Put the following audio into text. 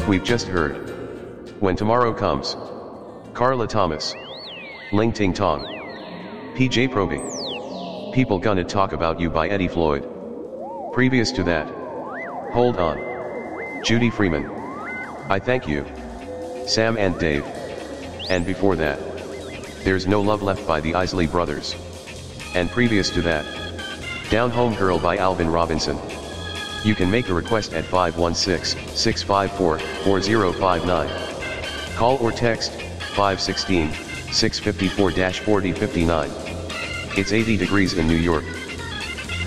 we've just heard. When Tomorrow Comes. Carla Thomas. Ling Ting Tong. PJ Proby. People Gonna Talk About You by Eddie Floyd. Previous to that. Hold On. Judy Freeman. I Thank You. Sam and Dave. And before that. There's No Love Left by the Isley Brothers. And previous to that. Down Home Girl by Alvin Robinson. You can make a request at 516-654-4059. Call or text 516-654-4059. It's 80 degrees in New York.